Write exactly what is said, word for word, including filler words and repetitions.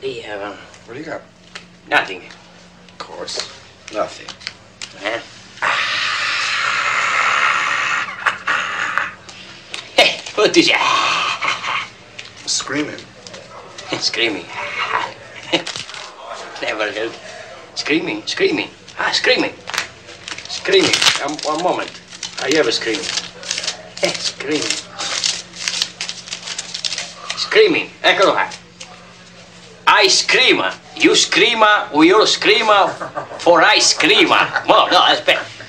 bloody heaven. What do you got? Nothing. Of course. Nothing. Eh? Hey, what is that? Screaming. Screaming. Never heard. Screaming, screaming. Ah, screaming. Screaming. Um, one moment. I ever screaming. Screaming. Screaming. Eccolo qua. I scream. You scream. We all scream for I scream. No, no, aspetta.